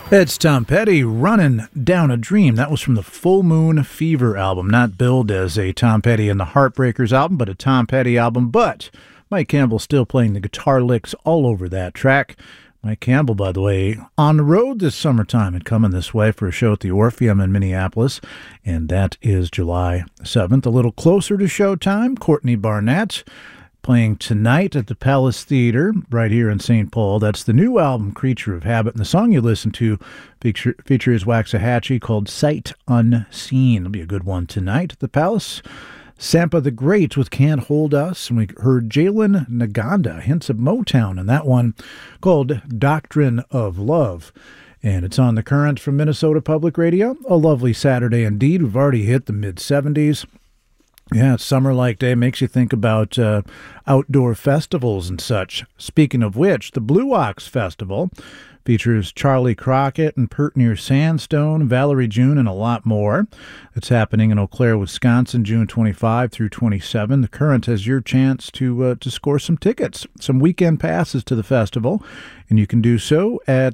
It's Tom Petty, Running Down a Dream. That was from the Full Moon Fever album, not billed as a Tom Petty and the Heartbreakers album, but a Tom Petty album. But Mike Campbell still playing the guitar licks all over that track. Mike Campbell, by the way, on the road this summertime and coming this way for a show at the Orpheum in Minneapolis, and that is July 7th. A little closer to showtime, Courtney Barnett playing tonight at the Palace Theater right here in St. Paul. That's the new album, Creature of Habit. And the song you listen to features Waxahachie called Sight Unseen. It'll be a good one tonight at the Palace. Sampa the Great with Can't Hold Us. And we heard Jalen Naganda, Hints of Motown, and that one called Doctrine of Love. And it's on The Current from Minnesota Public Radio. A lovely Saturday indeed. We've already hit the mid-70s. Yeah, summer-like day makes you think about outdoor festivals and such. Speaking of which, the Blue Ox Festival features Charlie Crockett and Pert Near Sandstone, Valerie June, and a lot more. It's happening in Eau Claire, Wisconsin, June 25 through 27. The Current has your chance to score some tickets, some weekend passes to the festival, and you can do so at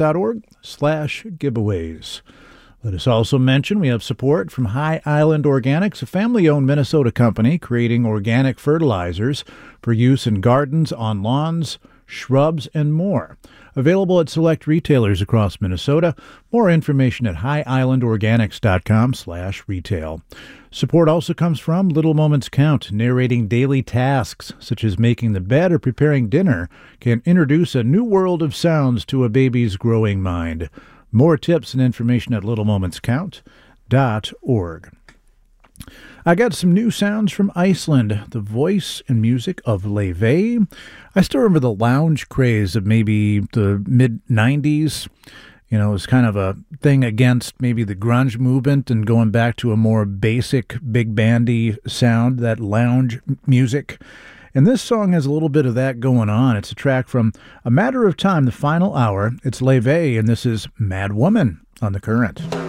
thecurrent.org/giveaways. Let us also mention we have support from High Island Organics, a family-owned Minnesota company creating organic fertilizers for use in gardens, on lawns, shrubs, and more. Available at select retailers across Minnesota. More information at highislandorganics.com/retail. Support also comes from Little Moments Count, narrating daily tasks such as making the bed or preparing dinner can introduce a new world of sounds to a baby's growing mind. More tips and information at littlemomentscount.org. I got some new sounds from Iceland, the voice and music of Laufey. I still remember the lounge craze of maybe the mid-90s. You know, it was kind of a thing against maybe the grunge movement and going back to a more basic, big bandy sound, that lounge music. And this song has a little bit of that going on. It's a track from A Matter of Time, the final hour. It's Laufey, and this is Mad Woman on The Current.